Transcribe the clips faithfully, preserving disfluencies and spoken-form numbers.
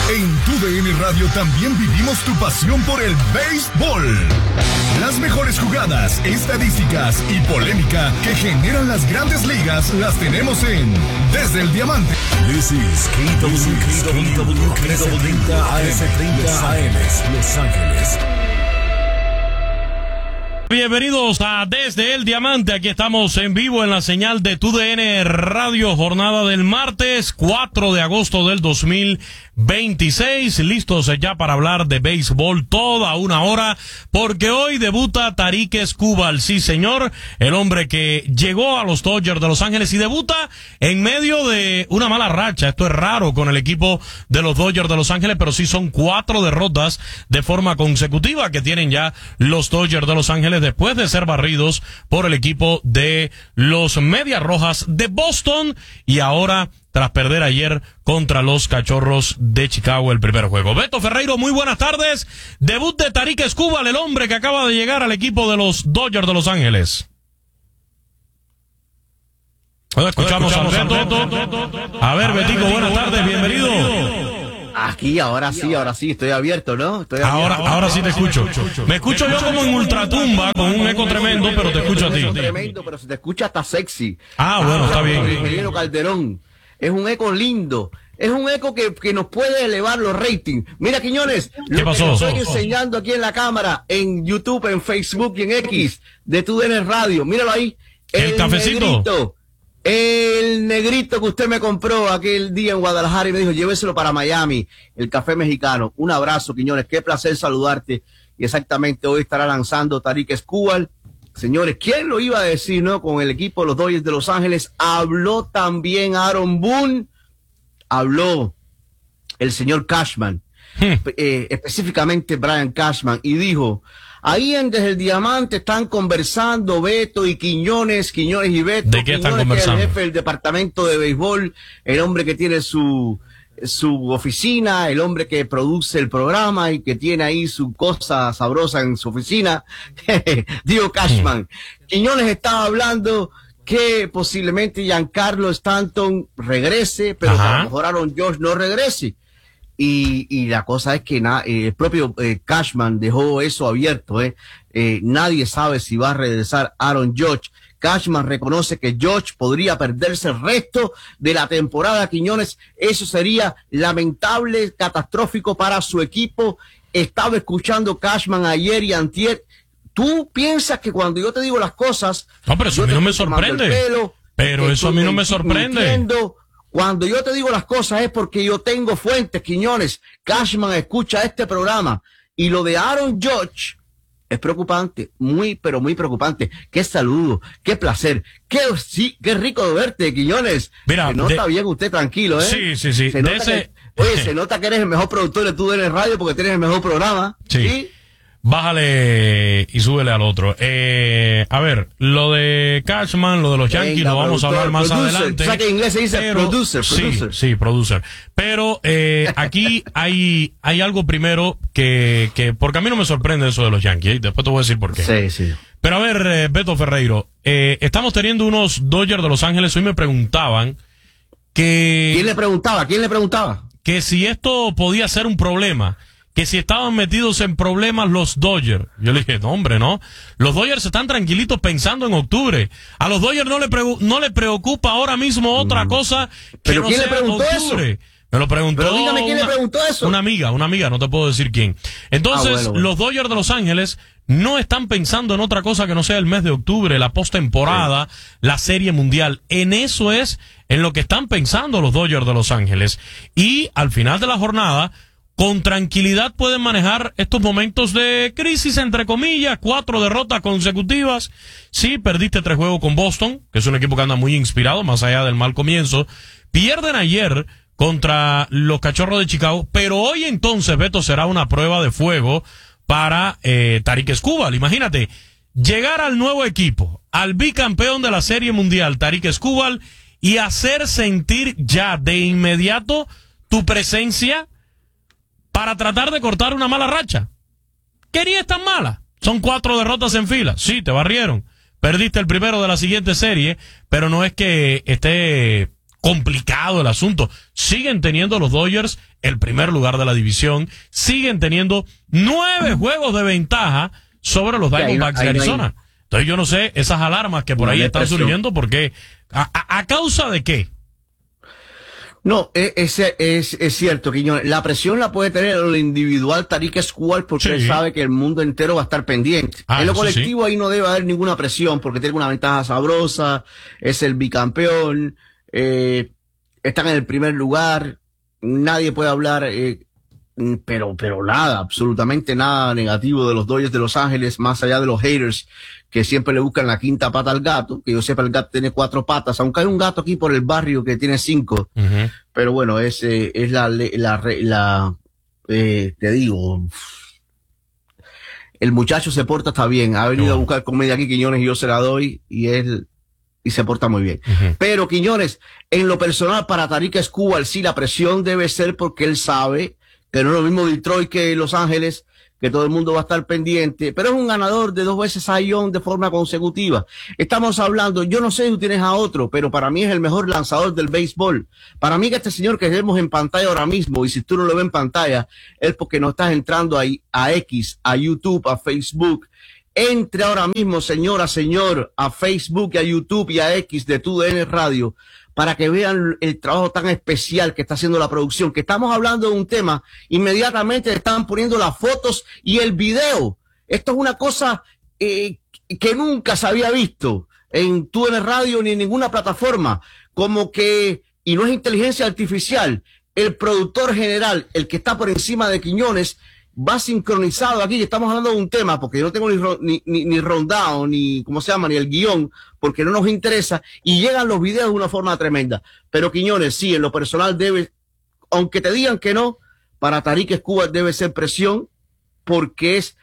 En Tu D N Radio también vivimos tu pasión por el béisbol. Las mejores jugadas, estadísticas y polémica que generan las grandes ligas las tenemos en Desde el Diamante. This is K W treinta A M Los Ángeles. Bienvenidos a Desde el Diamante, aquí estamos en vivo en la señal de Tu D N Radio, jornada del martes cuatro de agosto del dos mil veintiséis, listos ya para hablar de béisbol toda una hora, porque hoy debuta Tarik Skubal, sí señor, el hombre que llegó a los Dodgers de Los Ángeles y debuta en medio de una mala racha. Esto es raro con el equipo de los Dodgers de Los Ángeles, pero sí son cuatro derrotas de forma consecutiva que tienen ya los Dodgers de Los Ángeles después de ser barridos por el equipo de los Medias Rojas de Boston y ahora tras perder ayer contra los Cachorros de Chicago el primer juego. Beto Ferreiro, muy buenas tardes. Debut de Tarik Skubal, el hombre que acaba de llegar al equipo de los Dodgers de Los Ángeles. Escuchamos, Escuchamos a Beto. A ver, Betico, buenas tardes, bienvenido. Aquí, ahora sí, ahora sí, estoy abierto, ¿no? Estoy abierto. Ahora, ahora, ahora sí te escucho. Me escucho yo como en ultratumba, con un eco tremendo, pero te escucho a ti. Tremendo, pero se te escucha hasta sexy. Ah, bueno, está bien. Ingeniero Calderón. Es un eco lindo. Es un eco que, que nos puede elevar los ratings. Mira, Quiñones, ¿qué lo pasó? que estoy enseñando aquí en la cámara, en YouTube, en Facebook y en X, de Tu D N Radio. Míralo ahí. El, el cafecito. Negrito, el negrito que usted me compró aquel día en Guadalajara y me dijo, lléveselo para Miami, el café mexicano. Un abrazo, Quiñones. Qué placer saludarte. Y exactamente hoy estará lanzando Tarik Skubal. Señores, ¿quién lo iba a decir, no? Con el equipo de los Dodgers de Los Ángeles, habló también Aaron Boone, habló el señor Cashman, hmm. eh, específicamente Brian Cashman, y dijo, ahí en Desde el Diamante están conversando Beto y Quiñones, Quiñones y Beto. ¿De qué están Quiñones, conversando? Que es el jefe del departamento de béisbol, el hombre que tiene su... su oficina, el hombre que produce el programa y que tiene ahí su cosa sabrosa en su oficina, Diego Cashman. Quiñones estaba hablando que posiblemente Giancarlo Stanton regrese, pero Ajá. que a lo mejor Aaron Judge no regrese. Y, y la cosa es que na, eh, el propio eh, Cashman dejó eso abierto. Eh. Eh, nadie sabe si va a regresar Aaron Judge. Cashman reconoce que Judge podría perderse el resto de la temporada, Quiñones. Eso sería lamentable, catastrófico para su equipo. Estaba escuchando Cashman ayer y antier. ¿Tú piensas que cuando yo te digo las cosas... No, pero eso a mí no me sorprende. Pelo, pero eso a mí no me sorprende. Mintiendo. Cuando yo te digo las cosas es porque yo tengo fuentes, Quiñones. Cashman escucha este programa. Y lo de Aaron Judge... es preocupante, muy, pero muy preocupante. Qué saludo, qué placer, qué sí, qué rico de verte, Quiñones. Mira, se nota de... bien usted tranquilo, ¿eh? Sí, sí, sí. Se nota ese... que, oye, se nota que eres el mejor productor de Tu D N Radio porque tienes el mejor programa. Sí. ¿Sí? Bájale y súbele al otro. Eh, a ver, lo de Cashman, lo de los Yankees, Venga, lo vamos a hablar más producer. adelante. O sea que en inglés se dice pero, producer, producer. Sí, sí, producer. Pero eh, aquí hay hay algo primero que, que, porque a mí no me sorprende eso de los Yankees, ¿eh? Después te voy a decir por qué. Sí, sí. Pero a ver, eh, Beto Ferreiro, eh, estamos teniendo unos Dodgers de Los Ángeles, hoy me preguntaban que... ¿Quién le preguntaba? ¿Quién le preguntaba? Que si esto podía ser un problema, que si estaban metidos en problemas los Dodgers. Yo le dije, no, hombre, no. Los Dodgers están tranquilitos pensando en octubre. A los Dodgers no le, pre- no le preocupa ahora mismo otra cosa que ¿Pero no quién sea le preguntó octubre. eso? Me lo preguntó. Pero dígame quién una, le preguntó eso. Una amiga, una amiga, no te puedo decir quién. Entonces, Ah, bueno, bueno. los Dodgers de Los Ángeles no están pensando en otra cosa que no sea el mes de octubre, la postemporada, sí. la Serie Mundial. En eso es en lo que están pensando los Dodgers de Los Ángeles. Y al final de la jornada, con tranquilidad pueden manejar estos momentos de crisis, entre comillas, cuatro derrotas consecutivas. Sí, perdiste tres juegos con Boston, que es un equipo que anda muy inspirado, más allá del mal comienzo. Pierden ayer contra los Cachorros de Chicago, pero hoy entonces, Beto, será una prueba de fuego para eh, Tarik Skubal. Imagínate, llegar al nuevo equipo, al bicampeón de la Serie Mundial, Tarik Skubal, y hacer sentir ya de inmediato tu presencia para tratar de cortar una mala racha. ¿Querías tan mala? Son cuatro derrotas en fila. Sí, te barrieron. Perdiste el primero de la siguiente serie, pero no es que esté complicado el asunto. Siguen teniendo los Dodgers el primer lugar de la división, siguen teniendo nueve juegos de ventaja sobre los Diamondbacks de Arizona. Entonces yo no sé, esas alarmas que por ahí están surgiendo, ¿porque a, a, a causa de qué? No, es, es, es cierto, Quiñones. La presión la puede tener el individual Tarik Skubal porque sí. Él sabe que el mundo entero va a estar pendiente. Ah, en lo colectivo sí. Ahí no debe haber ninguna presión porque tiene una ventaja sabrosa, es el bicampeón, eh, están en el primer lugar, nadie puede hablar, eh, pero, pero nada, absolutamente nada negativo de los Dodgers de Los Ángeles, más allá de los haters que siempre le buscan la quinta pata al gato, que yo sepa el gato tiene cuatro patas, aunque hay un gato aquí por el barrio que tiene cinco, uh-huh. Pero bueno, es, eh, es la, la, la eh, te digo, el muchacho se porta, está bien, ha venido uh-huh. a buscar comedia aquí, Quiñones, y yo se la doy, y él, y se porta muy bien. Uh-huh. Pero, Quiñones, en lo personal, para Tarik Skubal, sí, la presión debe ser porque él sabe que no es lo mismo Detroit que Los Ángeles, que todo el mundo va a estar pendiente, pero es un ganador de dos veces Cy Young de forma consecutiva. Estamos hablando, yo no sé si tú tienes a otro, pero para mí es el mejor lanzador del béisbol. Para mí que este señor que vemos en pantalla ahora mismo, y si tú no lo ves en pantalla, es porque no estás entrando ahí a X, a YouTube, a Facebook. Entre ahora mismo, señora, señor, a Facebook, y a YouTube y a X de Tu D N Radio, para que vean el trabajo tan especial que está haciendo la producción, que estamos hablando de un tema, inmediatamente están poniendo las fotos y el video. Esto es una cosa eh, que nunca se había visto en Tu D N Radio ni en ninguna plataforma, como que, y no es inteligencia artificial, el productor general, el que está por encima de Quiñones, va sincronizado aquí, estamos hablando de un tema, porque yo no tengo ni, ni, ni rundown, ni, ¿cómo se llama?, ni el guión, porque no nos interesa, y llegan los videos de una forma tremenda. Pero Quiñones, sí, en lo personal debe, aunque te digan que no, para Tarik Skubal debe ser presión, porque es,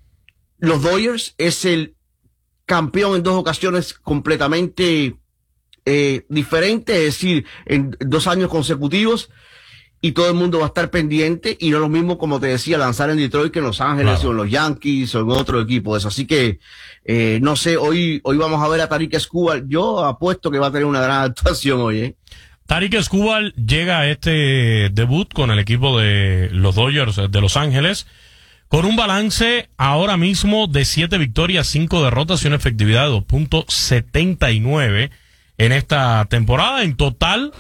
los Dodgers es el campeón en dos ocasiones completamente eh, diferente, es decir, en dos años consecutivos, y todo el mundo va a estar pendiente, y no es lo mismo, como te decía, lanzar en Detroit que en Los Ángeles, claro, o en los Yankees, o en otro equipo de eso. Así que, eh, no sé, hoy hoy vamos a ver a Tarik Skubal. Yo apuesto que va a tener una gran actuación hoy, ¿eh? Tarik Skubal llega a este debut con el equipo de los Dodgers de Los Ángeles, con un balance ahora mismo de siete victorias, cinco derrotas y una efectividad de dos punto setenta y nueve en esta temporada. En total,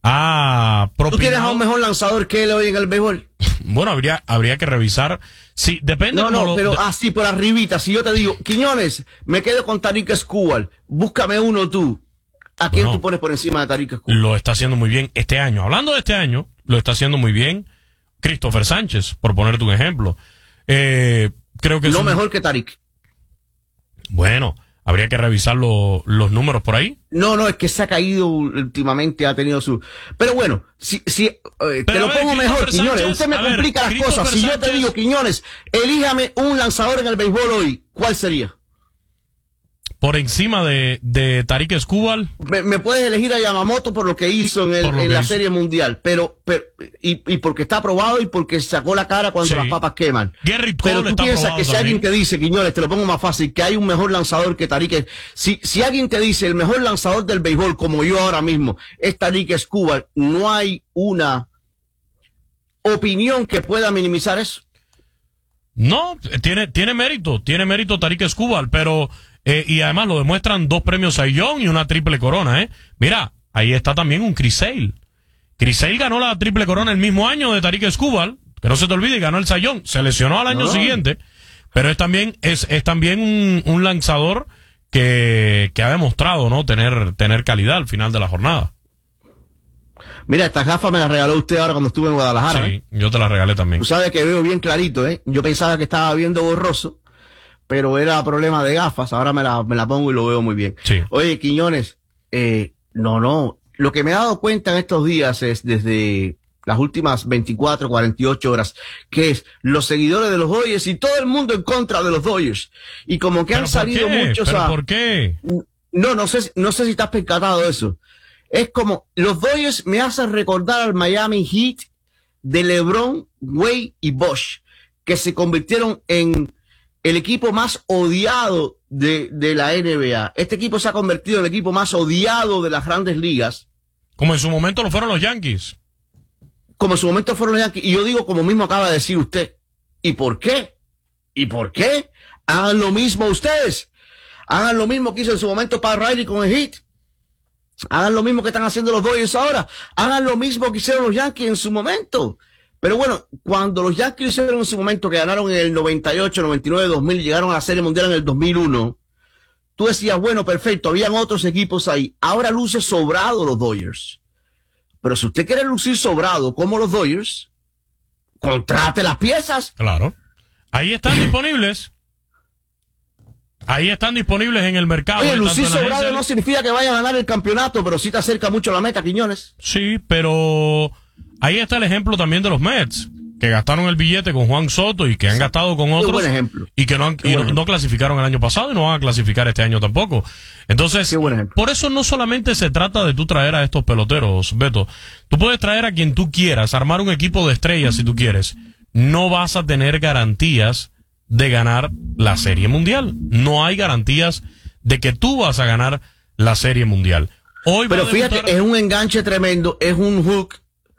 Ah, ¿tú tienes a un mejor lanzador que él hoy en el béisbol? Bueno, habría habría que revisar. Sí, depende. No, no, lo, pero de... así por arribita. Si yo te digo, Quiñones, me quedo con Tarik Skubal, búscame uno tú. ¿A quién bueno, tú pones por encima de Tarik Skubal? Lo está haciendo muy bien este año. Hablando de este año, lo está haciendo muy bien Christopher Sánchez, por ponerte un ejemplo. Eh, creo que no un... mejor que Tarik. Bueno, habría que revisar lo, los números por ahí. No, no, es que se ha caído últimamente, ha tenido su... Pero bueno, si, si eh, te lo pongo mejor, Quiñones, usted me complica las cosas. Si yo te digo, Quiñones, elíjame un lanzador en el béisbol hoy, ¿cuál sería? Por encima de, de Tarik Skubal. Me, me puedes elegir a Yamamoto por lo que hizo en, el, en la hizo. Serie Mundial, pero, pero y, y porque está aprobado y porque sacó la cara cuando sí. las papas queman. Gerrit Cole pero tú está piensas que si también. alguien te dice, Quiñones, te lo pongo más fácil, que hay un mejor lanzador que Tarik, si, si alguien te dice el mejor lanzador del béisbol, como yo ahora mismo, es Tarik Skubal, no hay una opinión que pueda minimizar eso. No, tiene, tiene mérito, tiene mérito Tarik Skubal, pero... Eh, y además lo demuestran dos premios Cy Young y una triple corona, ¿eh? Mira, ahí está también un Chris Sale. Chris Sale ganó la triple corona el mismo año de Tarik Skubal, que no se te olvide, ganó el Cy Young. Se lesionó al año no. siguiente, pero es también, es, es también un, un lanzador que, que ha demostrado, ¿no? Tener, tener calidad al final de la jornada. Mira, estas gafas me las regaló usted ahora cuando estuve en Guadalajara. Sí, ¿eh? Yo te las regalé también. Tú sabes que veo bien clarito, ¿eh? Yo pensaba que estaba viendo borroso, pero era problema de gafas, ahora me la, me la pongo y lo veo muy bien. Sí. Oye, Quiñones, eh, no, no, lo que me he dado cuenta en estos días es desde las últimas veinticuatro, cuarenta y ocho horas, que es los seguidores de los Dodgers y todo el mundo en contra de los Dodgers. Y como que han salido qué? muchos ¿Pero a... por qué? No, no sé, no sé si estás percatado de eso. Es como, los Dodgers me hacen recordar al Miami Heat de LeBron, Wade y Bosh, que se convirtieron en el equipo más odiado de, de la N B A. Este equipo se ha convertido en el equipo más odiado de las grandes ligas. Como en su momento lo fueron los Yankees. Como en su momento fueron los Yankees. Y yo digo, como mismo acaba de decir usted. ¿Y por qué? ¿Y por qué? Hagan lo mismo ustedes. Hagan lo mismo que hizo en su momento Pat Riley con el Heat. Hagan lo mismo que están haciendo los Dodgers ahora. Hagan lo mismo que hicieron los Yankees en su momento. Pero bueno, cuando los Yankees hicieron en su momento, que ganaron en el noventa y ocho, noventa y nueve, dos mil, llegaron a la Serie Mundial en el dos mil uno, tú decías, bueno, perfecto, habían otros equipos ahí. Ahora luce sobrado los Dodgers. Pero si usted quiere lucir sobrado como los Dodgers, contrate las piezas. Claro. Ahí están disponibles. Ahí están disponibles en el mercado. Oye, lucir sobrado no significa que vaya a ganar el campeonato, pero sí te acerca mucho a la meta, Quiñones. Sí, pero ahí está el ejemplo también de los Mets, que gastaron el billete con Juan Soto y que han gastado con otros. Qué buen ejemplo. Y que no, han, y no, no clasificaron el año pasado y no van a clasificar este año tampoco. Entonces, por eso no solamente se trata de tú traer a estos peloteros, Beto. Tú puedes traer a quien tú quieras, armar un equipo de estrellas si tú quieres. No vas a tener garantías de ganar la Serie Mundial. No hay garantías de que tú vas a ganar la Serie Mundial. Hoy Pero fíjate, debutar... es un enganche tremendo, es un hook.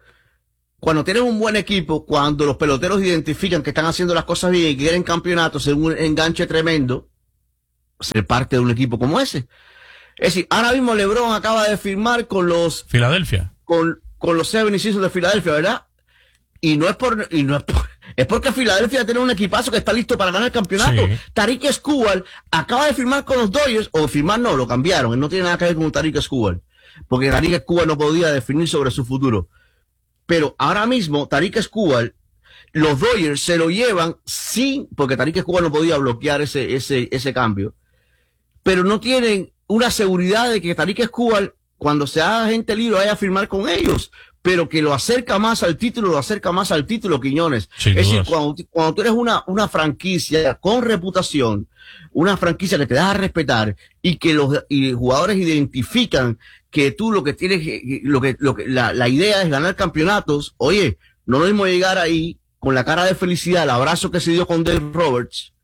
Cuando tienes un buen equipo, cuando los peloteros identifican que están haciendo las cosas bien y quieren campeonatos, es un enganche tremendo ser parte de un equipo como ese. Es decir, ahora mismo LeBron acaba de firmar con los... Filadelfia. Con, con los setenta y seis de Filadelfia, ¿verdad? Y no es por... Y no es por Es porque Filadelfia tiene un equipazo que está listo para ganar el campeonato. Sí. Tariq Skubal acaba de firmar con los Dodgers, o firmar no, lo cambiaron. Él no tiene nada que ver con Tariq Skubal, porque Tariq Skubal no podía definir sobre su futuro. Pero ahora mismo, Tariq Skubal, los Dodgers se lo llevan sin, porque Tariq Skubal no podía bloquear ese, ese, ese cambio. Pero no tienen una seguridad de que Tariq Skubal, cuando se haga gente libre, vaya a firmar con ellos. Pero que lo acerca más al título, lo acerca más al título, Quiñones. Sin es dudas. decir, cuando, cuando tú eres una, una franquicia con reputación, una franquicia que te das a respetar y que los y jugadores identifican que tú lo que tienes, lo que, lo que, la, la idea es ganar campeonatos, oye, no lo mismo llegar ahí con la cara de felicidad, el abrazo que se dio con Dave Roberts,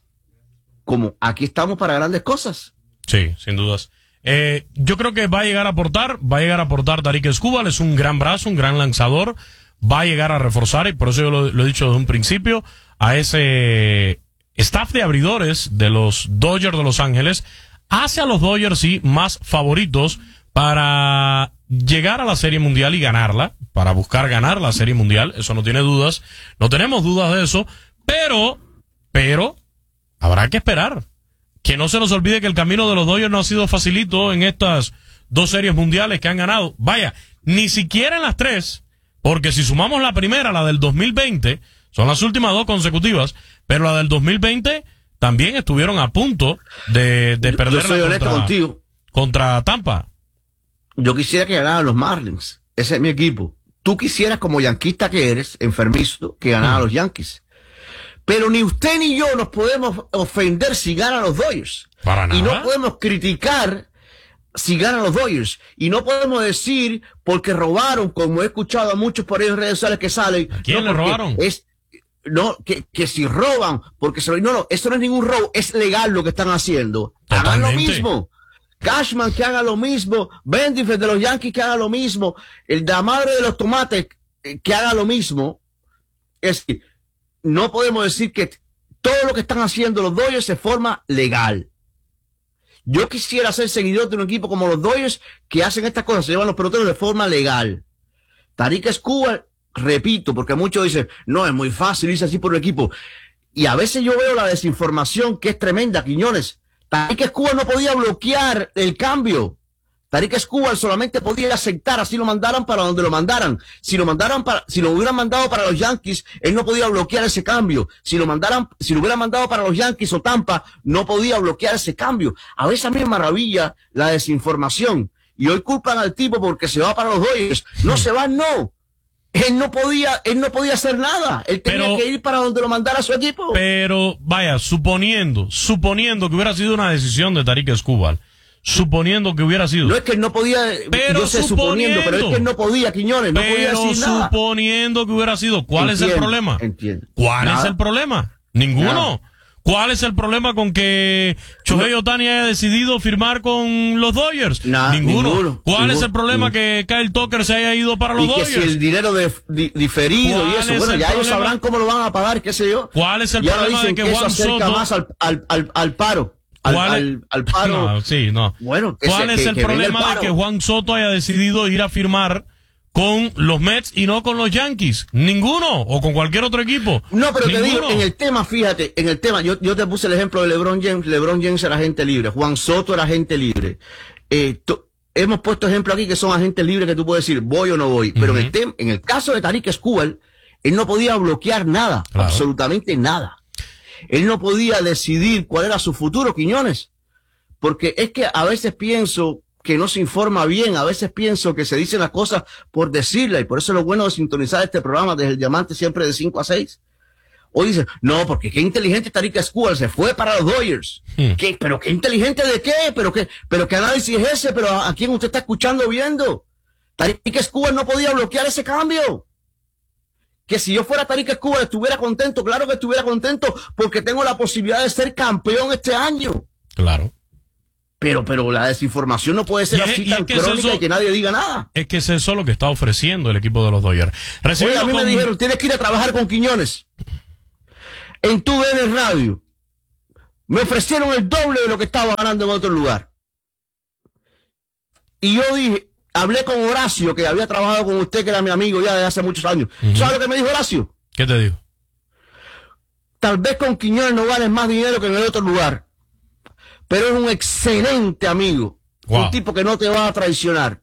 como aquí estamos para grandes cosas. Sí, sin dudas. Eh, yo creo que va a llegar a aportar, va a llegar a aportar Tariq Skubal, es un gran brazo, un gran lanzador, va a llegar a reforzar, y por eso yo lo, lo he dicho desde un principio, a ese staff de abridores de los Dodgers de Los Ángeles, hace a los Dodgers sí más favoritos para llegar a la Serie Mundial y ganarla, para buscar ganar la Serie Mundial, eso no tiene dudas, no tenemos dudas de eso, pero, pero, habrá que esperar. Que no se nos olvide que el camino de los Dodgers no ha sido facilito en estas dos series mundiales que han ganado. Vaya, ni siquiera en las tres, porque si sumamos la primera, la del dos mil veinte, son las últimas dos consecutivas, pero la del dos mil veinte también estuvieron a punto de, de perder yo soy honesto contra, contigo. contra Tampa. Yo quisiera que ganaran los Marlins. Ese es mi equipo. Tú quisieras, como yanquista que eres, enfermizo, que ganaran mm. los Yankees. Pero ni usted ni yo nos podemos ofender si ganan los Dodgers. Para nada. Y no podemos criticar si ganan los Dodgers. Y no podemos decir porque robaron, como he escuchado a muchos por ahí en redes sociales que salen. ¿A quién no, le robaron? Es, no, que, que si roban, porque se lo, no, no, eso no es ningún robo, es legal lo que están haciendo. Totalmente. Hagan lo mismo. Cashman que haga lo mismo, Bendifer de los Yankees que haga lo mismo, el de la madre de los tomates que haga lo mismo. Es decir, no podemos decir que todo lo que están haciendo los Dodgers de forma legal. Yo quisiera ser seguidor de un equipo como los Dodgers que hacen estas cosas, se llevan los peloteros de forma legal. Tariq Skubal, repito, porque muchos dicen, no, es muy fácil irse así por un equipo. Y a veces yo veo la desinformación que es tremenda, Quiñones. Tariq Skubal no podía bloquear el cambio. Tariq Skubal solamente podía aceptar, así lo mandaran para donde lo mandaran. Si lo mandaran para, si lo hubieran mandado para los Yankees, él no podía bloquear ese cambio. Si lo mandaran, si lo hubieran mandado para los Yankees o Tampa, no podía bloquear ese cambio. A veces a mí me maravilla la desinformación. Y hoy culpan al tipo porque se va para los Dodgers. No se va, no. Él no podía, él no podía hacer nada. Él tenía pero, que ir para donde lo mandara su equipo. Pero, vaya, suponiendo, suponiendo que hubiera sido una decisión de Tariq Skubal. Suponiendo que hubiera sido. No es que él no podía, pero yo sé suponiendo, pero es que él no podía, Quiñones, no podía decir nada. Pero suponiendo que hubiera sido, ¿cuál entiendo, es el problema? Entiendo. ¿Cuál nada. es el problema? Ninguno. Nada. ¿Cuál es el problema con que Shohei Ohtani haya decidido firmar con los Dodgers? Nah, ninguno. ninguno. ¿Cuál ninguno, es el problema ninguno. que Kyle Tucker se haya ido para los y que Dodgers? si el dinero de, di, diferido y eso, bueno, ya ellos problema? sabrán cómo lo van a pagar, qué sé yo. ¿Cuál es el y ahora problema dicen de que que Juan eso acerca Soto... más al, al, al, al paro? Al, al, al paro. No, sí, no. Bueno, que ¿Cuál se, es que, el que problema el de que Juan Soto haya decidido ir a firmar con los Mets y no con los Yankees? Ninguno, o con cualquier otro equipo. No, pero Ninguno. te digo, en el tema, fíjate, en el tema, yo, yo te puse el ejemplo de LeBron James. LeBron James era agente libre, Juan Soto era agente libre. Eh, to, hemos puesto ejemplos aquí que son agentes libres que tú puedes decir, voy o no voy. Pero uh-huh. en, el tem, en el caso de Tarik Skubal, él no podía bloquear nada, claro. absolutamente nada. Él no podía decidir cuál era su futuro, Quiñones. Porque es que a veces pienso que no se informa bien, a veces pienso que se dicen las cosas por decirlas, y por eso es lo bueno de sintonizar este programa desde el Diamante siempre de cinco a seis. Hoy dicen, no, porque qué inteligente Tarik Skubal, se fue para los Dodgers. Hmm. ¿Qué? ¿Pero qué inteligente de qué? ¿Pero qué? ¿Pero qué análisis es ese? ¿Pero a, a quién usted está escuchando viendo? Tarik Skubal no podía bloquear ese cambio. Que si yo fuera Tarik Skubal estuviera contento, claro que estuviera contento, porque tengo la posibilidad de ser campeón este año. Claro. Pero, pero la desinformación no puede ser es, así tan es que crónica es eso, y que nadie diga nada. Es que es eso lo que está ofreciendo el equipo de los Dodgers. Oye, a mí con... me dijeron, tienes que ir a trabajar con Quiñones en tu D N Radio. Me ofrecieron el doble de lo que estaba ganando en otro lugar. Y yo dije, hablé con Horacio, que había trabajado con usted, que era mi amigo ya de hace muchos años. Uh-huh. ¿Sabes lo que me dijo Horacio? ¿Qué te dijo? Tal vez con Quiñones no ganes más dinero que en el otro lugar, pero es un excelente amigo. Wow. Un tipo que no te va a traicionar.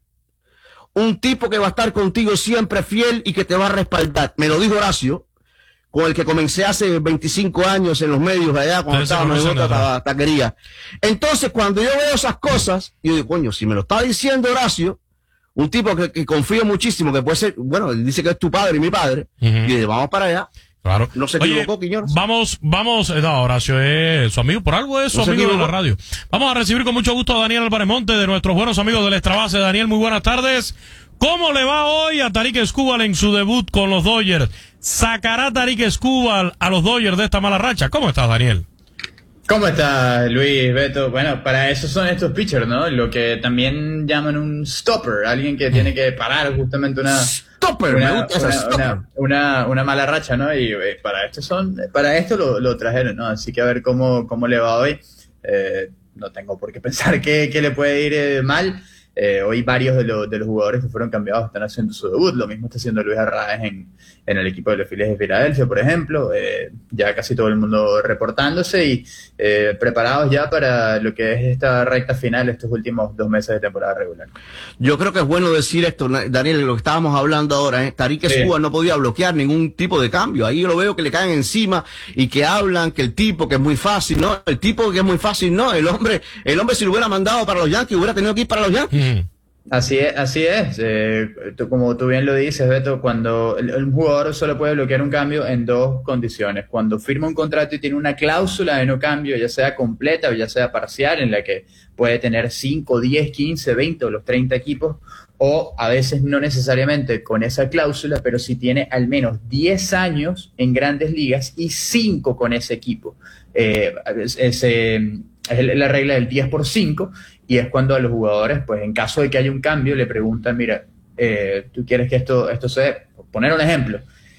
Un tipo que va a estar contigo siempre fiel y que te va a respaldar. Me lo dijo Horacio, con el que comencé hace veinticinco años en los medios allá, cuando estábamos en otra taquería. Entonces, cuando yo veo esas cosas, yo digo, coño, si me lo está diciendo Horacio, un tipo que, que confío muchísimo, que puede ser, bueno, él dice que es tu padre y mi padre, uh-huh. y dice, vamos para allá. Claro. No se Oye, equivocó, Quiñones. Vamos, vamos, no, Horacio es su amigo, por algo es su no amigo de la radio. Vamos a recibir con mucho gusto a Daniel Álvarez Monte, de nuestros buenos amigos del Extra Base. Daniel, muy buenas tardes. ¿Cómo le va hoy a Tarik Skubal en su debut con los Dodgers? ¿Sacará Tarik Skubal a los Dodgers de esta mala racha? ¿Cómo estás, Daniel? ¿Cómo estás, Luis, Beto? Bueno, para eso son estos pitchers, ¿no? Lo que también llaman un stopper, alguien que tiene que parar justamente una... Stopper, una, me gusta una, stopper. Una, una, una mala racha, ¿no? Y eh, para esto son, para esto lo, lo trajeron, ¿no? Así que a ver cómo, cómo le va hoy. Eh, no tengo por qué pensar que, que le puede ir eh, mal. Eh, hoy varios de, lo, de los jugadores que fueron cambiados están haciendo su debut. Lo mismo está haciendo Luis Arraez en, en el equipo de los Phillies de Filadelfia, por ejemplo. Eh, ya casi todo el mundo reportándose y eh, preparados ya para lo que es esta recta final, estos últimos dos meses de temporada regular. Yo creo que es bueno decir esto, Daniel, lo que estábamos hablando ahora. ¿eh? Tarik Skubal sí. no podía bloquear ningún tipo de cambio. Ahí yo lo veo que le caen encima y que hablan que el tipo que es muy fácil, no, el tipo que es muy fácil, no. El hombre, el hombre si lo hubiera mandado para los Yankees, hubiera tenido que ir para los Yankees. Así es, así es. Eh, tú, como tú bien lo dices, Beto, cuando el, el jugador solo puede bloquear un cambio en dos condiciones. Cuando firma un contrato y tiene una cláusula de no cambio, ya sea completa o ya sea parcial, en la que puede tener cinco, diez, quince, veinte o los treinta equipos, o a veces no necesariamente con esa cláusula, pero si tiene al menos diez años en Grandes Ligas y cinco con ese equipo. Eh, ese, es la regla del diez por cinco. Y es cuando a los jugadores, pues en caso de que haya un cambio, le preguntan, mira, eh, ¿tú quieres que esto, esto se dé? Por poner un ejemplo,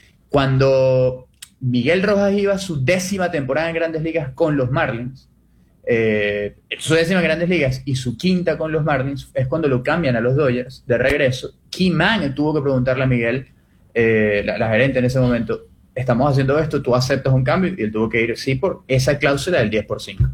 cuando Miguel Rojas iba a su décima temporada en Grandes Ligas con los Marlins, eh, su décima en Grandes Ligas y su quinta con los Marlins, es cuando lo cambian a los Dodgers de regreso. Keyman tuvo que preguntarle a Miguel, eh, la, la gerente en ese momento, estamos haciendo esto, ¿tú aceptas un cambio? Y él tuvo que ir, sí, por esa cláusula del diez por cinco.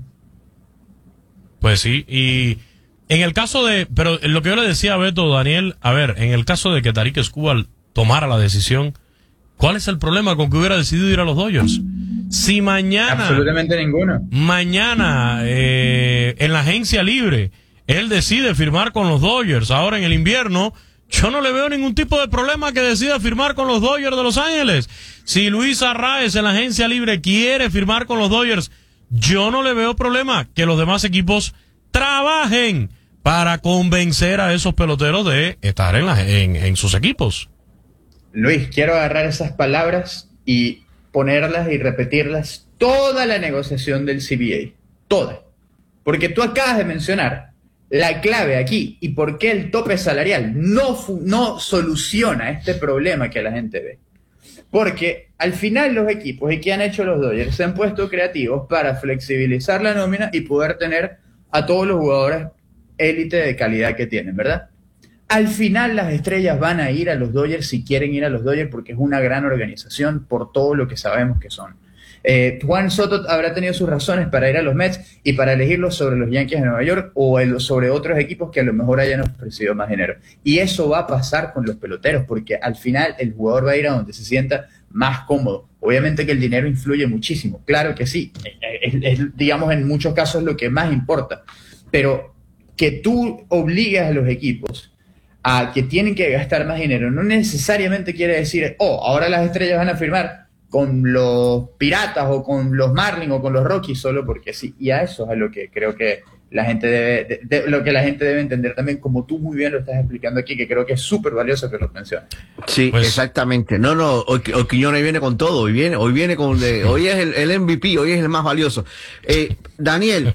Pues sí, y en el caso de, pero lo que yo le decía a Beto, Daniel, a ver, en el caso de que Tarik Skubal tomara la decisión, ¿cuál es el problema con que hubiera decidido ir a los Dodgers? Si mañana... Absolutamente ninguno. Mañana, eh, en la agencia libre, él decide firmar con los Dodgers, ahora en el invierno, yo no le veo ningún tipo de problema que decida firmar con los Dodgers de Los Ángeles. Si Luis Arraez en la agencia libre quiere firmar con los Dodgers, yo no le veo problema que los demás equipos trabajen para convencer a esos peloteros de estar en, la, en, en sus equipos. Luis, quiero agarrar esas palabras y ponerlas y repetirlas toda la negociación del C B A, toda. Porque tú acabas de mencionar la clave aquí y por qué el tope salarial no, fu- no soluciona este problema que la gente ve. Porque al final los equipos, ¿y qué han hecho los Dodgers? Se han puesto creativos para flexibilizar la nómina y poder tener a todos los jugadores élite de calidad que tienen, ¿verdad? Al final las estrellas van a ir a los Dodgers si quieren ir a los Dodgers porque es una gran organización por todo lo que sabemos que son. Eh, Juan Soto habrá tenido sus razones para ir a los Mets y para elegirlos sobre los Yankees de Nueva York o el, sobre otros equipos que a lo mejor hayan ofrecido más dinero. Y eso va a pasar con los peloteros porque al final el jugador va a ir a donde se sienta más cómodo. Obviamente que el dinero influye muchísimo, claro que sí, es, es, es, digamos en muchos casos lo que más importa, pero que tú obligues a los equipos a que tienen que gastar más dinero no necesariamente quiere decir, oh, ahora las estrellas van a firmar con los Piratas o con los Marlins o con los Rockies solo porque sí, y a eso es a lo que creo que la gente debe, de, de, lo que la gente debe entender también, como tú muy bien lo estás explicando aquí, que creo que es súper valioso que lo menciones. Sí, pues, exactamente. No, no, hoy, hoy Quiñones viene con todo, hoy viene, hoy viene con, de, hoy es el, el M V P, hoy es el más valioso. Eh, Daniel,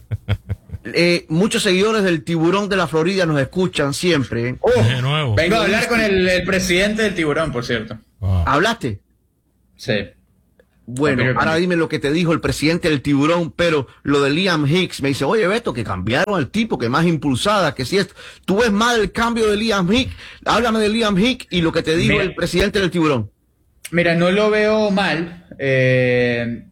eh, muchos seguidores del Tiburón de la Florida nos escuchan siempre. Oh, de nuevo. Vengo a hablar con el, el presidente del Tiburón, por cierto. Wow. ¿Hablaste? Sí. Bueno, no, ahora dime lo que te dijo el presidente del Tiburón, pero lo de Liam Hicks, me dice, oye Beto, que cambiaron al tipo, que más impulsada, que si es, tú ves mal el cambio de Liam Hicks, háblame de Liam Hicks y lo que te dijo mira, el presidente del Tiburón. Mira, no lo veo mal, eh,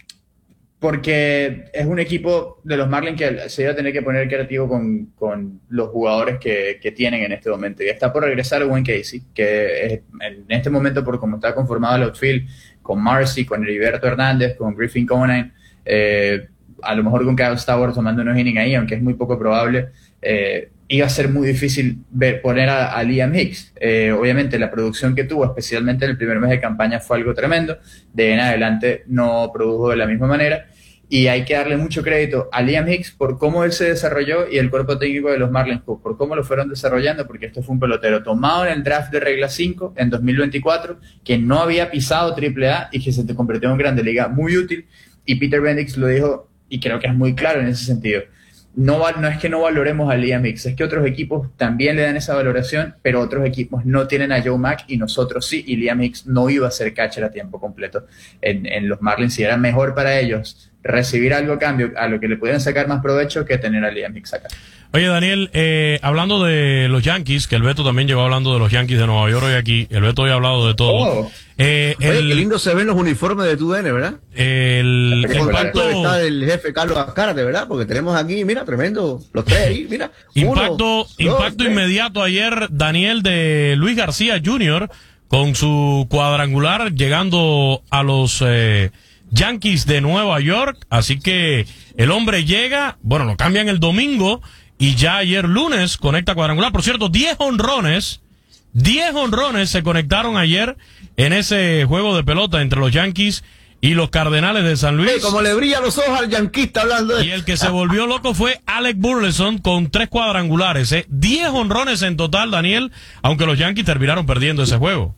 porque es un equipo de los Marlins que se iba a tener que poner creativo con, con los jugadores que, que tienen en este momento. Y está por regresar Wayne Casey, que es, en este momento, por cómo está conformado el outfield, con Marcy, con Heriberto Hernández, con Griffin Conine, eh, a lo mejor con Kyle Stowers tomando unos innings ahí, aunque es muy poco probable, eh, iba a ser muy difícil ver, poner a, a Liam Hicks. Eh, obviamente la producción que tuvo, especialmente en el primer mes de campaña, fue algo tremendo. De ahí en adelante no produjo de la misma manera. Y hay que darle mucho crédito a Liam Hicks por cómo él se desarrolló y el cuerpo técnico de los Marlins por cómo lo fueron desarrollando, porque esto fue un pelotero tomado en el draft de regla cinco en dos mil veinticuatro, que no había pisado triple A y que se te convirtió en grande liga, muy útil. Y Peter Bendix lo dijo, y creo que es muy claro en ese sentido. No, no es que no valoremos a Liam Hicks, es que otros equipos también le dan esa valoración, pero otros equipos no tienen a Joe Mack y nosotros sí, y Liam Hicks no iba a ser catcher a tiempo completo en, en los Marlins, y era mejor para ellos recibir algo a cambio, a lo que le pudieran sacar más provecho que tener a Liam Hicks acá. Oye, Daniel, eh, hablando de los Yankees, que el Beto también llegó hablando de los Yankees de Nueva York hoy aquí, el Beto hoy ha hablado de todo. Oh. Eh, Oye, el, qué lindo se ven los uniformes de tu D N, ¿verdad? El, el impacto está del jefe Carlos Azcárate, ¿verdad? Porque tenemos aquí, mira, tremendo, los tres ahí, mira. Impacto, uno, impacto dos, inmediato ayer, Daniel, de Luis García junior con su cuadrangular llegando a los eh, Yankees de Nueva York. Así que el hombre llega, bueno, lo cambian el domingo y ya ayer lunes conecta cuadrangular. Por cierto, diez honrones, diez honrones se conectaron ayer en ese juego de pelota entre los Yankees y los Cardenales de San Luis. Hey, como le brilla los ojos al yanquista hablando de... Y el que se volvió loco fue Alec Burleson con tres cuadrangulares. ¿eh? diez honrones en total, Daniel, aunque los Yankees terminaron perdiendo ese juego.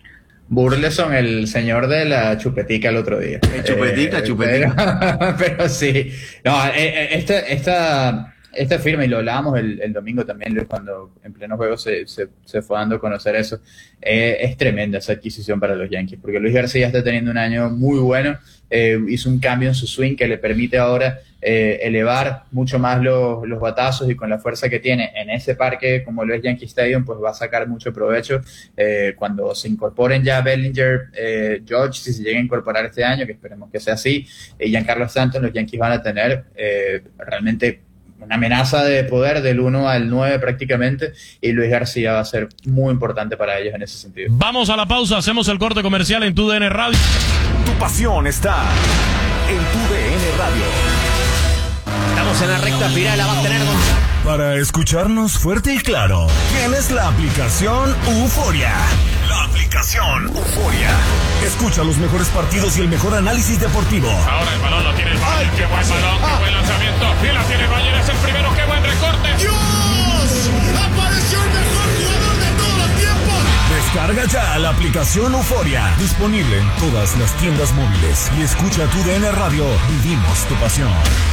Burleson, el señor de la chupetica el otro día. Eh, chupetica, eh, chupetica. Pero, pero sí. No, eh, esta, esta, esta firma, y lo hablábamos el, el domingo también, Luis, cuando en pleno juego se, se, se fue dando a conocer eso. Eh, es tremenda esa adquisición para los Yankees, porque Luis García está teniendo un año muy bueno. Eh, hizo un cambio en su swing que le permite ahora eh, elevar mucho más los, los batazos, y con la fuerza que tiene en ese parque como lo es Yankee Stadium, pues va a sacar mucho provecho eh, cuando se incorporen ya Bellinger, eh, George, si se llega a incorporar este año, que esperemos que sea así, y Giancarlo Stanton. Los Yankees van a tener eh, realmente una amenaza de poder del uno al nueve prácticamente, y Luis García va a ser muy importante para ellos en ese sentido. Vamos a la pausa, hacemos el corte comercial en tu D N Radio. Tu pasión está en tu D N Radio. Estamos en la recta final, la va a tener Gonzalo. Para escucharnos fuerte y claro, tienes la aplicación Euforia. La aplicación Euforia. Escucha los mejores partidos y el mejor análisis deportivo. Ahora el balón lo tiene el Bayern. Qué buen balón, qué buen lanzamiento. Y la tiene el Bayern, es el primero. Qué buen recorte. ¡Dios! ¡Apareció el mejor jugador de todos los tiempos! De Descarga ya la aplicación Euforia. Disponible en todas las tiendas móviles. Y escucha tu D N Radio. Vivimos tu pasión.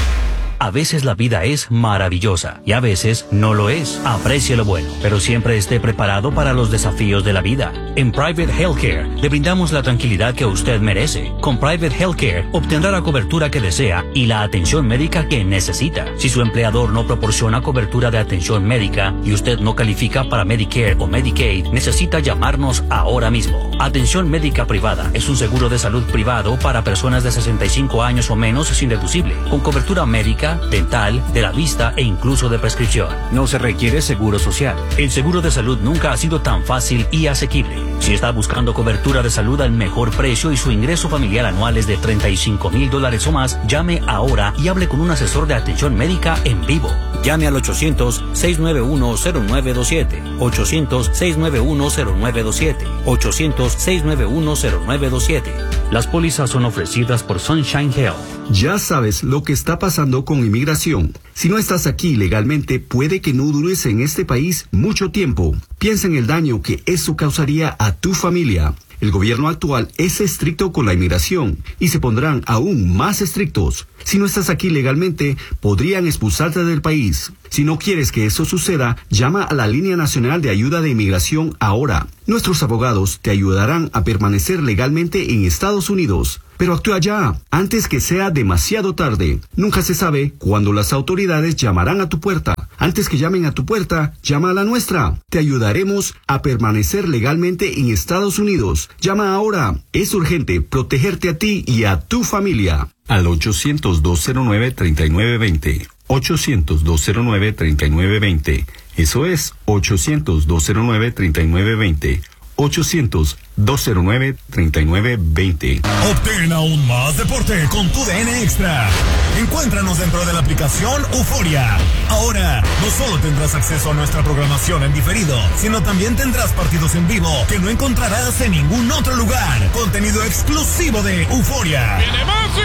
A veces la vida es maravillosa y a veces no lo es. Aprecie lo bueno, pero siempre esté preparado para los desafíos de la vida. En Private Healthcare le brindamos la tranquilidad que usted merece. Con Private Healthcare obtendrá la cobertura que desea y la atención médica que necesita. Si su empleador no proporciona cobertura de atención médica y usted no califica para Medicare o Medicaid, necesita llamarnos ahora mismo. Atención médica privada es un seguro de salud privado para personas de sesenta y cinco años o menos sin deducible, con cobertura médica, dental, de la vista e incluso de prescripción. No se requiere seguro social. El seguro de salud nunca ha sido tan fácil y asequible. Si está buscando cobertura de salud al mejor precio y su ingreso familiar anual es de treinta y cinco mil dólares o más, llame ahora y hable con un asesor de atención médica en vivo. Llame al ochocientos, seis nueve uno, cero nueve dos siete, ochocientos, seis nueve uno, cero nueve dos siete, ochocientos, seis nueve uno, cero nueve dos siete. Las pólizas son ofrecidas por Sunshine Health. Ya sabes lo que está pasando con inmigración. Si no estás aquí legalmente, puede que no dures en este país mucho tiempo. Piensa en el daño que eso causaría a tu familia. El gobierno actual es estricto con la inmigración y se pondrán aún más estrictos. Si no estás aquí legalmente, podrían expulsarte del país. Si no quieres que eso suceda, llama a la Línea Nacional de Ayuda de Inmigración ahora. Nuestros abogados te ayudarán a permanecer legalmente en Estados Unidos. Pero actúa ya, antes que sea demasiado tarde. Nunca se sabe cuándo las autoridades llamarán a tu puerta. Antes que llamen a tu puerta, llama a la nuestra. Te ayudaremos a permanecer legalmente en Estados Unidos. Llama ahora. Es urgente protegerte a ti y a tu familia. Al ochocientos, dos cero nueve, treinta y nueve veinte. ochocientos, dos cero nueve, treinta y nueve veinte. Eso es ochocientos, dos cero nueve, treinta y nueve veinte. ochocientos, dos cero nueve, treinta y nueve veinte. Obtén aún más deporte con tu D N Extra. Encuéntranos dentro de la aplicación Euforia. Ahora, no solo tendrás acceso a nuestra programación en diferido, sino también tendrás partidos en vivo que no encontrarás en ningún otro lugar. Contenido exclusivo de Euforia. ¡Viene Messi!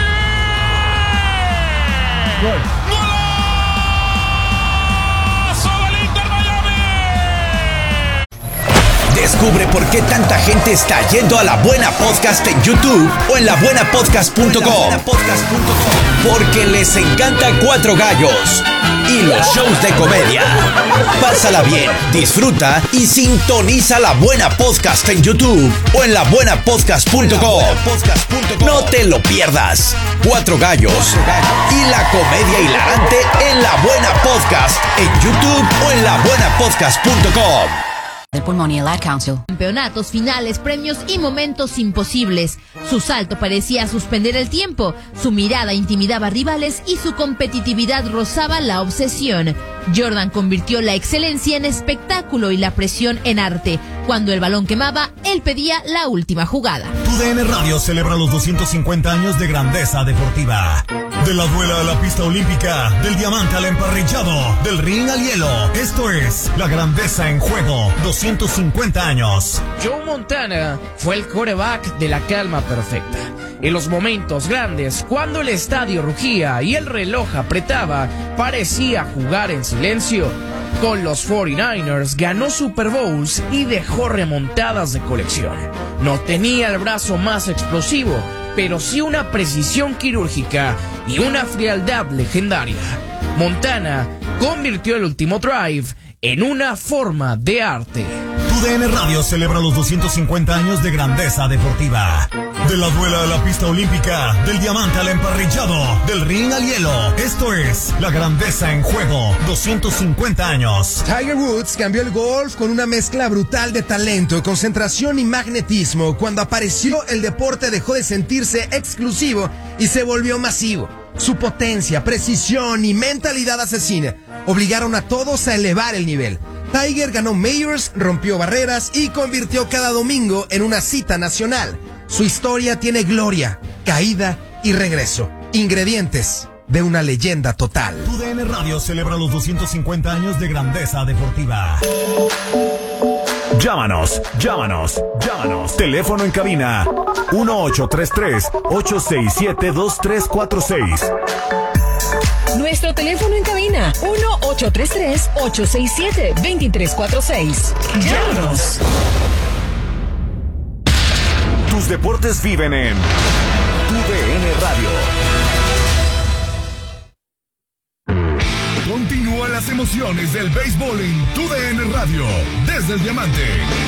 ¡Gol! Descubre por qué tanta gente está yendo a La Buena Podcast en YouTube o en la buena podcast punto com. Porque les encanta Cuatro Gallos y los shows de comedia. Pásala bien, disfruta y sintoniza La Buena Podcast en YouTube o en la buena podcast punto com. No te lo pierdas. Cuatro Gallos y la comedia hilarante en La Buena Podcast en YouTube o en la buena podcast punto com. The Pulmonary Ad Council. Campeonatos, finales, premios y momentos imposibles. Su salto parecía suspender el tiempo, su mirada intimidaba a rivales y su competitividad rozaba la obsesión. Jordan convirtió la excelencia en espectáculo y la presión en arte. Cuando el balón quemaba, él pedía la última jugada. Tu D N Radio celebra los doscientos cincuenta años de grandeza deportiva. De la duela a la pista olímpica, del diamante al emparrillado, del ring al hielo. Esto es la grandeza en juego. doscientos cincuenta años. Joe Montana fue el quarterback de la calma perfecta. En los momentos grandes, cuando el estadio rugía y el reloj apretaba, parecía jugar en silencio. Con los cuarenta y nueve ers ganó Super Bowls y dejó remontadas de colección. No tenía el brazo más explosivo, pero sí una precisión quirúrgica y una frialdad legendaria. Montana convirtió el último drive en una forma de arte. Tu D N Radio celebra los doscientos cincuenta años de grandeza deportiva. De la duela a la pista olímpica, del diamante al emparrillado, del ring al hielo. Esto es la grandeza en juego. doscientos cincuenta años. Tiger Woods cambió el golf con una mezcla brutal de talento, concentración y magnetismo. Cuando apareció, el deporte dejó de sentirse exclusivo y se volvió masivo. Su potencia, precisión y mentalidad asesina obligaron a todos a elevar el nivel. Tiger ganó Majors, rompió barreras y convirtió cada domingo en una cita nacional. Su historia tiene gloria, caída y regreso. Ingredientes de una leyenda total. Tu D N Radio celebra los doscientos cincuenta años de grandeza deportiva. Llámanos, llámanos, llámanos. Teléfono en cabina uno ocho tres tres, ocho seis siete, dos tres cuatro seis. Nuestro teléfono en cabina uno ocho tres tres, ocho seis siete, dos tres cuatro seis. Llámanos. deportes viven en Tu D N Radio. Continúa las emociones del béisbol en Tu D N Radio, desde el Diamante.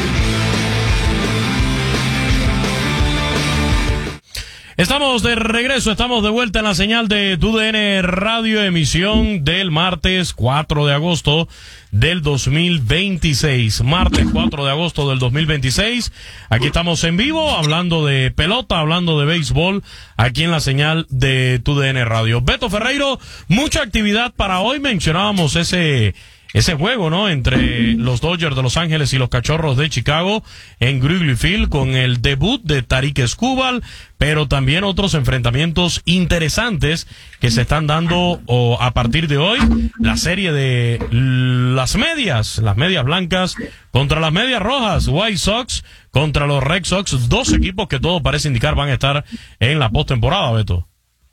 Estamos de regreso, estamos de vuelta en la señal de Tu D N Radio, emisión del martes cuatro de agosto del dos mil veintiséis. Martes cuatro de agosto del dos mil veintiséis. Aquí estamos en vivo, hablando de pelota, hablando de béisbol, aquí en la señal de Tu D N Radio. Beto Ferreiro, mucha actividad para hoy. Mencionábamos ese... Ese juego, ¿no? Entre los Dodgers de Los Ángeles y los Cachorros de Chicago en Wrigley Field, con el debut de Tarik Skubal, pero también otros enfrentamientos interesantes que se están dando o, a partir de hoy. La serie de las medias, las medias blancas contra las medias rojas, White Sox contra los Red Sox, dos equipos que todo parece indicar van a estar en la postemporada, Beto.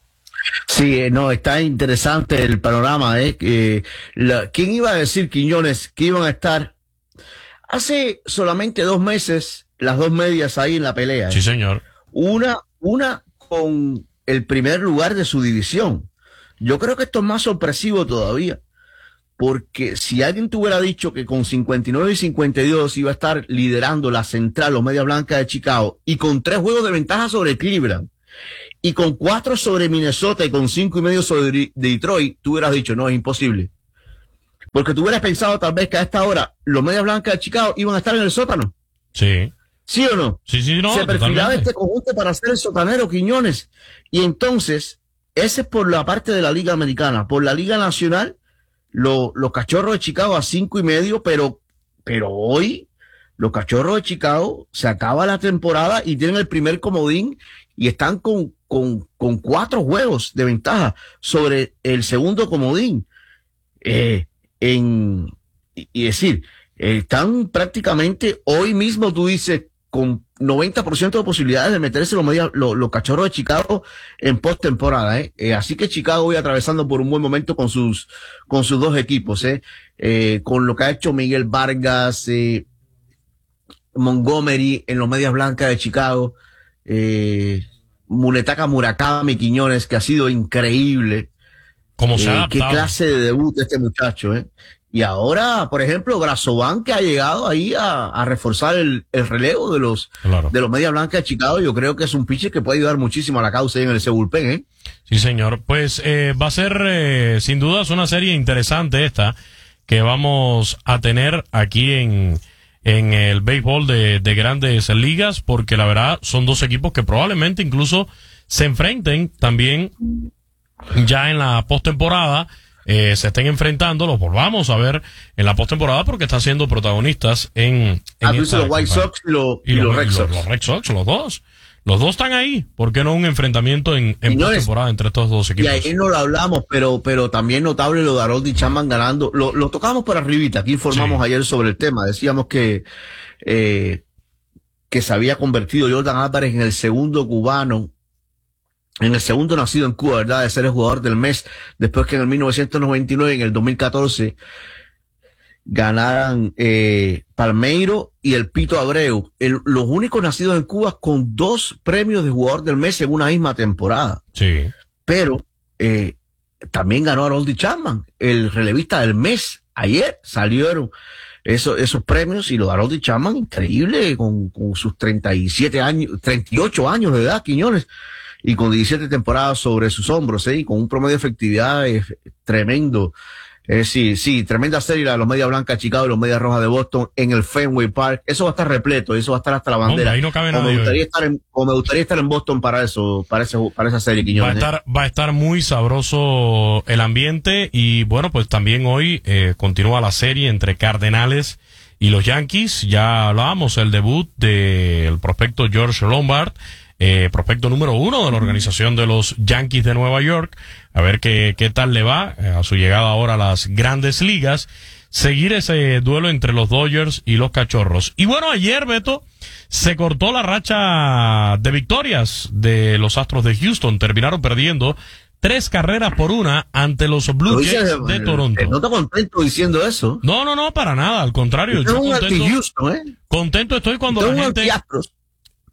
Sí, eh, no, está interesante el panorama, ¿eh? Eh, la, ¿Quién iba a decir, Quiñones, que iban a estar hace solamente dos meses las dos medias ahí en la pelea? ¿eh? Sí, señor. Una, una con el primer lugar de su división. Yo creo que esto es más sorpresivo todavía, porque si alguien te hubiera dicho que con cincuenta y nueve y cincuenta y dos iba a estar liderando la central, los medias blancas de Chicago, y con tres juegos de ventaja sobre Cleveland, y con cuatro sobre Minnesota y con cinco y medio sobre Detroit, tú hubieras dicho, no, es imposible. Porque tú hubieras pensado tal vez que a esta hora los medias blancas de Chicago iban a estar en el sótano. Sí. ¿Sí o no? Sí, sí, no. Se perfilaba totalmente. este conjunto para ser el sotanero, Quiñones. Y entonces, ese es por la parte de la Liga Americana. Por la Liga Nacional, lo, los Cachorros de Chicago a cinco y medio, pero, pero hoy los Cachorros de Chicago se acaba la temporada y tienen el primer comodín y están con, con, con cuatro juegos de ventaja sobre el segundo comodín. Eh, en, y, y decir, eh, están prácticamente hoy mismo, tú dices, con noventa por ciento de posibilidades de meterse los, media, los, los Cachorros de Chicago en postemporada, ¿eh? Eh, así que Chicago voy atravesando por un buen momento con sus, con sus dos equipos, ¿eh? Eh, con lo que ha hecho Miguel Vargas, eh, Montgomery en los medias blancas de Chicago, eh, Munetaka Murakami, Quiñones, que ha sido increíble. ¿Cómo se ha eh, qué clase de debut de este muchacho, eh. Y ahora, por ejemplo, Brazovan, que ha llegado ahí a, a reforzar el, el relevo de los, claro. de los medias blancas de Chicago, yo creo que es un pitcher que puede ayudar muchísimo a la causa en el ese bullpen, ¿eh? Sí, señor. Pues eh, va a ser, eh, sin dudas, una serie interesante esta que vamos a tener aquí en, en el béisbol de, de Grandes Ligas, porque la verdad son dos equipos que probablemente incluso se enfrenten también ya en la postemporada. Eh, se estén enfrentando, los volvamos a ver en la postemporada porque están siendo protagonistas en, en ah, esta los White Sox y, lo, y, y los, los Red Sox. Los, los Red Sox, los dos. Los dos están ahí. ¿Por qué no un enfrentamiento en, en postemporada entre estos dos equipos? Y ahí no lo hablamos, pero, pero también notable lo de Harold Chapman ganando. Lo, lo tocamos por arribita. Aquí informamos sí. ayer sobre el tema. Decíamos que, eh, que se había convertido Jordan Álvarez en el segundo cubano, en el segundo nacido en Cuba, ¿verdad?, de ser el jugador del mes, después que en el mil novecientos noventa y nueve, en el dos mil catorce, ganaran eh, Palmeiro y el Pito Abreu, el, los únicos nacidos en Cuba con dos premios de jugador del mes en una misma temporada. Sí. Pero eh, también ganó Harold Chapman, el relevista del mes. Ayer salieron esos, esos premios y lo de Harold Chapman, increíble, con, con sus treinta y siete años, treinta y ocho años de edad, Quiñones, y con diecisiete temporadas sobre sus hombros, ¿eh? Y con un promedio de efectividad eh, tremendo. Eh, sí, sí, tremenda serie la de los Medias Blancas de Chicago y los Medias Rojas de Boston en el Fenway Park. Eso va a estar repleto, eso va a estar hasta la bandera. Hombre, ahí no cabe o, nadie, me gustaría estar en, o me gustaría estar en Boston para eso, para ese, para esa serie, Quiñones. Va a estar, ¿eh? va a estar muy sabroso el ambiente y bueno, pues también hoy eh, continúa la serie entre Cardenales y los Yankees. Ya hablábamos el debut del prospecto George Lombard. Eh, prospecto número uno de la organización de los Yankees de Nueva York, a ver qué, qué tal le va eh, a su llegada ahora a las Grandes Ligas, seguir ese duelo entre los Dodgers y los Cachorros. Y bueno, ayer, Beto, se cortó la racha de victorias de los Astros de Houston, terminaron perdiendo tres carreras por una ante los Blue Jays de, de Toronto. ¿No te contento diciendo eso? No, no, no, para nada, al contrario. Yo contento, Houston, ¿eh? contento estoy cuando la gente...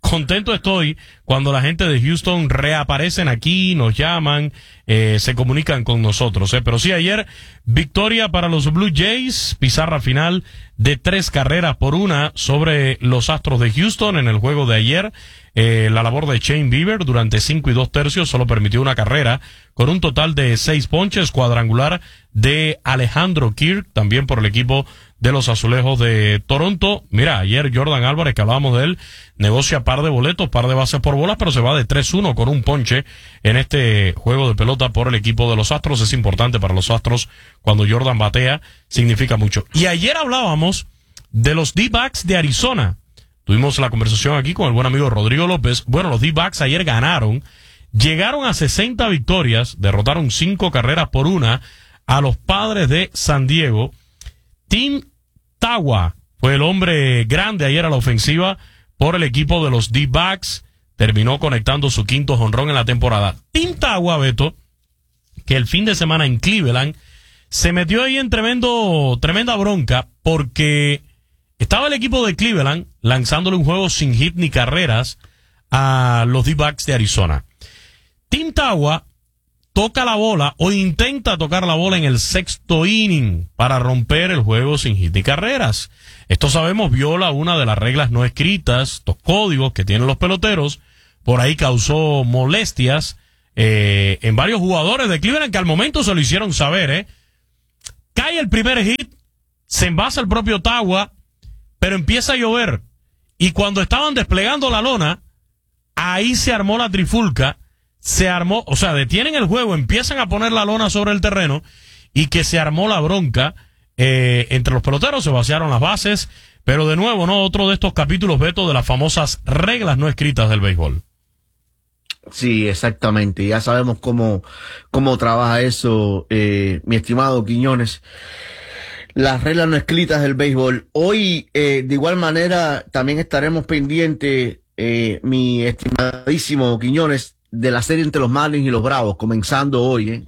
contento estoy cuando la gente de Houston reaparecen aquí, nos llaman, eh, se comunican con nosotros. Eh. Pero sí, ayer victoria para los Blue Jays, pizarra final de tres carreras por una sobre los Astros de Houston en el juego de ayer. Eh, la labor de Shane Bieber durante cinco y dos tercios solo permitió una carrera con un total de seis ponches, cuadrangular de Alejandro Kirk, también por el equipo de los Azulejos de Toronto. Mira, ayer Jordan Álvarez, que hablábamos de él, negocia par de boletos, par de bases por bolas, pero se va de tres uno con un ponche en este juego de pelota por el equipo de los Astros. Es importante para los Astros cuando Jordan batea, significa mucho. Y ayer hablábamos de los D-backs de Arizona. Tuvimos la conversación aquí con el buen amigo Rodrigo López. Bueno, los D-backs ayer ganaron, llegaron a sesenta victorias, derrotaron cinco carreras por una a los Padres de San Diego. Tim Tawa fue el hombre grande ayer a la ofensiva por el equipo de los D-backs. Terminó conectando su quinto jonrón en la temporada. Tim Tawa, Beto, que el fin de semana en Cleveland se metió ahí en tremendo, tremenda bronca porque estaba el equipo de Cleveland lanzándole un juego sin hit ni carreras a los D-backs de Arizona. Tim Tawa toca la bola o intenta tocar la bola en el sexto inning para romper el juego sin hit ni carreras. Esto sabemos viola una de las reglas no escritas, los códigos que tienen los peloteros. Por ahí causó molestias eh, en varios jugadores de Cleveland que al momento se lo hicieron saber. Eh. Cae el primer hit, se envasa el propio Tawa, pero empieza a llover. Y cuando estaban desplegando la lona, ahí se armó la trifulca. Se armó, o sea, detienen el juego, empiezan a poner la lona sobre el terreno y que se armó la bronca eh, entre los peloteros, se vaciaron las bases, pero de nuevo, ¿no? Otro de estos capítulos, Beto, de las famosas reglas no escritas del béisbol. Sí, exactamente, ya sabemos cómo, cómo trabaja eso, eh, mi estimado Quiñones. Las reglas no escritas del béisbol. Hoy, eh, de igual manera, también estaremos pendientes, eh, mi estimadísimo Quiñones, de la serie entre los Marlins y los Bravos, comenzando hoy, ¿eh?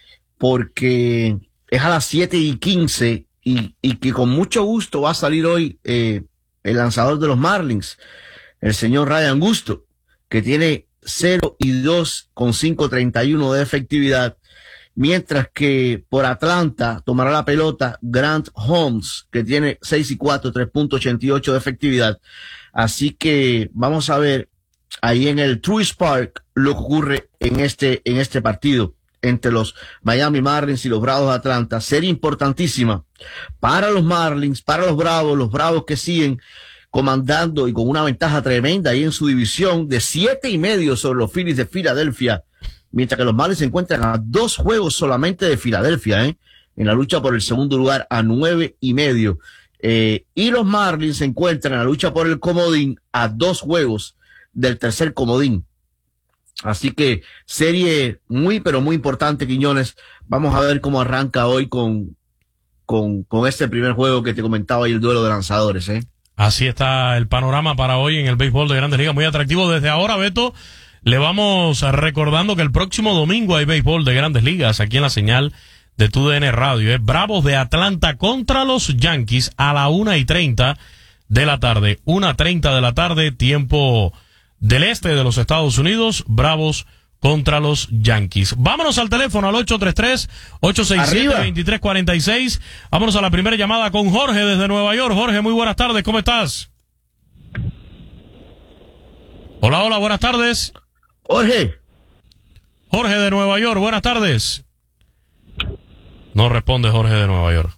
Porque es a las siete y quince y, y que con mucho gusto va a salir hoy eh, el lanzador de los Marlins, el señor Ryan Gusto, que tiene cero y dos con cinco treinta y uno de efectividad, mientras que por Atlanta tomará la pelota Grant Holmes, que tiene seis y cuatro, tres punto ochenta y ocho de efectividad. Así que vamos a ver ahí en el Truist Park lo que ocurre en este, en este partido entre los Miami Marlins y los Bravos de Atlanta. Serie importantísima para los Marlins, para los Bravos, los Bravos que siguen comandando y con una ventaja tremenda ahí en su división de siete y medio sobre los Phillies de Filadelfia, mientras que los Marlins se encuentran a dos juegos solamente de Filadelfia, ¿eh? En la lucha por el segundo lugar a nueve y medio. Eh, y los Marlins se encuentran en la lucha por el comodín a dos juegos del tercer comodín. Así que serie muy, pero muy importante, Quiñones. Vamos a ver cómo arranca hoy con, con, con este primer juego que te comentaba ahí, el duelo de lanzadores, ¿eh? Así está el panorama para hoy en el béisbol de Grandes Ligas, muy atractivo. Desde ahora, Beto, le vamos recordando que el próximo domingo hay béisbol de Grandes Ligas aquí en la señal de tu D N Radio. ¿eh? Bravos de Atlanta contra los Yankees a la una y treinta de la tarde. Una treinta de la tarde, tiempo del este de los Estados Unidos. Bravos contra los Yankees. Vámonos al teléfono al ocho tres tres, ocho seis siete, dos tres cuatro seis. Vámonos a la primera llamada con Jorge desde Nueva York. Jorge, muy buenas tardes, ¿cómo estás? Hola, hola, buenas tardes. Jorge. Jorge de Nueva York, buenas tardes. No responde Jorge de Nueva York.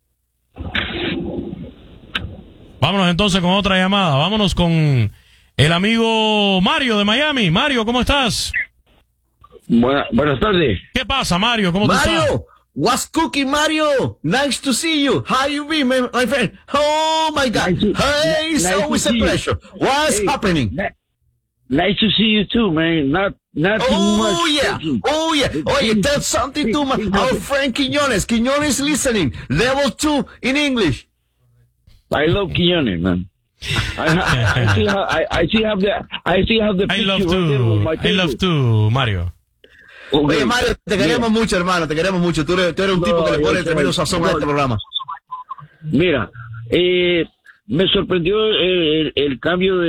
Vámonos entonces con otra llamada. Vámonos con el amigo Mario de Miami. Mario, ¿cómo estás? Buena, buenas tardes. ¿Qué pasa, Mario? ¿Cómo Mario, estás? Mario, what's cooking, Mario? Nice to see you. How you been, my, my friend? Oh my God. Nice to, hey, it's nice always a pleasure. You. What's hey, happening? Nice to see you too, man. Not, not too oh, much. Oh yeah, thinking. oh yeah. Oh, you tell something to my our friend Quiñones. Quiñones listening. Level two in English. I love Quiñones, man. I, I, I still have, I, I still have the, I still have the I picture love right there with my to, I love to, Mario. Oye, Mario, te queremos yeah. mucho, hermano, te queremos mucho. Tú eres, tú eres un no, tipo que le pone tremendo sazón no, a este programa. Mira, eh, me sorprendió el, el, el cambio de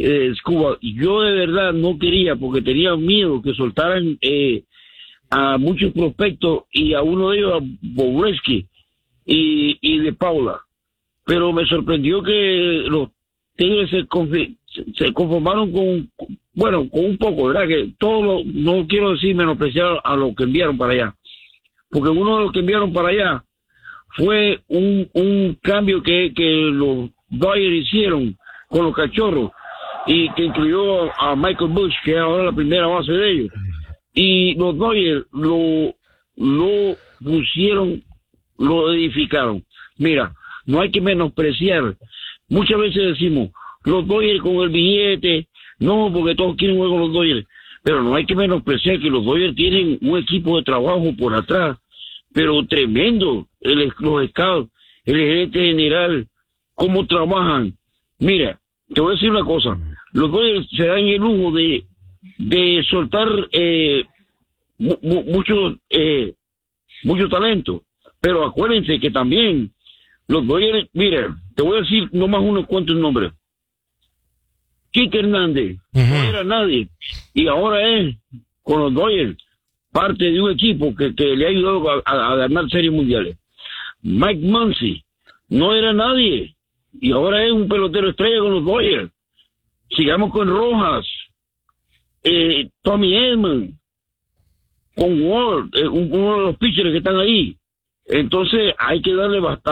eh, Scuba, yo de verdad no quería porque tenía miedo que soltaran eh, a muchos prospectos y a uno de ellos, a Bobrovsky y, y de Paula. Pero me sorprendió que los Tigres se, confi- se conformaron con, bueno, con un poco, ¿verdad? Que todo lo, no quiero decir menospreciar a los que enviaron para allá, porque uno de los que enviaron para allá fue un, un cambio que, que los Dodgers hicieron con los Cachorros y que incluyó a Michael Busch, que es ahora la primera base de ellos. Y los Dodgers lo, lo pusieron, lo edificaron. Mira, no hay que menospreciar. Muchas veces decimos, los Dodgers con el billete, no, porque todos quieren jugar con los Dodgers. Pero no hay que menospreciar que los Dodgers tienen un equipo de trabajo por atrás, pero tremendo, el, los scouts, el gerente general, cómo trabajan. Mira, te voy a decir una cosa, los Dodgers se dan el lujo de, de soltar eh, mu- mu- mucho, eh, mucho talento, pero acuérdense que también los Dodgers, mira, te voy a decir nomás unos cuantos nombres. Kike Hernández, uh-huh. no era nadie, y ahora es, con los Dodgers, parte de un equipo que, que le ha ayudado a, a, a ganar series mundiales. Mike Muncy, no era nadie, y ahora es un pelotero estrella con los Dodgers. Sigamos con Rojas, eh, Tommy Edman, con Ward, eh, uno de los pitchers que están ahí. Entonces hay que darle bastante